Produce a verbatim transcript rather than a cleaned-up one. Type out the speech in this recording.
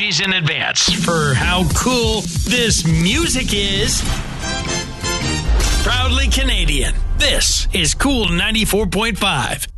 days in advance for how cool this music is. Proudly Canadian, this is Cool ninety-four point five.